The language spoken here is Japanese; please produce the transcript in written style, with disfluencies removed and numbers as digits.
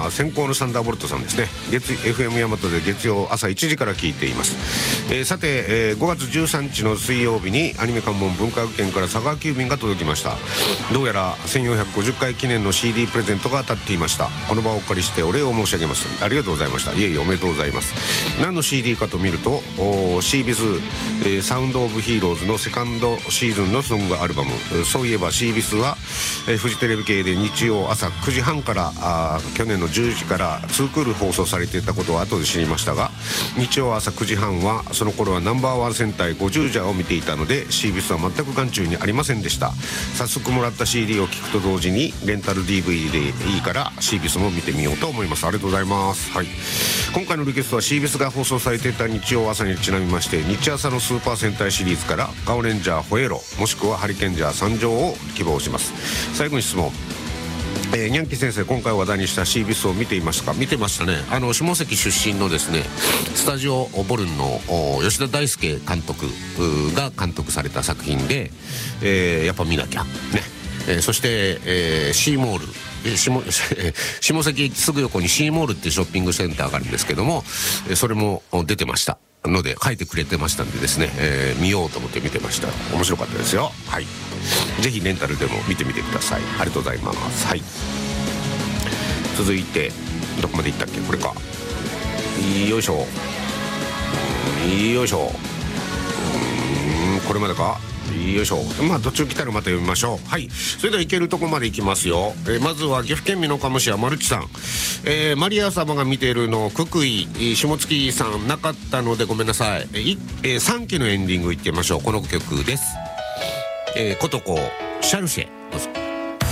先行のサンダーボルトさんですね。FM 大和で月曜朝1時から聞いています。さて、5月13日の水曜日にアニメ関門文化学研から佐川急便が届きました。どうやら1450回記念の CD プレゼントが当たっていました。この場をお借りしてお礼を申し上げます。ありがとうございました。いえいえ、おめでとうございます。何の CD かと見るとシービス、サウンドオブヒーローズのセカンドシーズンのソングアルバム。そういえばシービスは、フジテレビ系で日曜朝9時半から去年の10時から2クール放送されていたことは後で知りましたが、日曜朝9時半はその頃はナンバーワン戦隊50ジャーを見ていたので、シービスは全く眼中にありませんでした。早速もらった CD を聴くと同時にレンタル DVD でいいからシービスも見てみようと思います。ありがとうございます。はい、今回のリクエストはシービスが放送されていた日曜朝にちなみまして、日朝のスーパー戦隊シリーズからガオレンジャーホエロもしくはハリケンジャー参上を希望します。最後に質問。ニャンキ先生、今回話題にしたシービスを見ていますか？見てましたね。下関出身のですね、スタジオボルンの吉田大輔監督が監督された作品で、やっぱ見なきゃね。そして、シーモール、下関駅すぐ横にシーモールっていうショッピングセンターがあるんですけども、それも出てましたので、書いてくれてましたんでですね、見ようと思って見てました。面白かったですよ。はい、ぜひレンタルでも見てみてください。ありがとうございます。はい、続いてどこまでいったっけ？これか。よいしょ、よいしょ、これまでか。よいしょ。まあ途中来たらまた読みましょう。はい、それでは行けるとこまで行きますよ。まずは岐阜県美濃加茂市はマルチさん。マリア様が見ているのククイ下月さんなかったのでごめんなさい。3期のエンディング行ってみましょう。この曲です。ことこシャルシェどうぞ。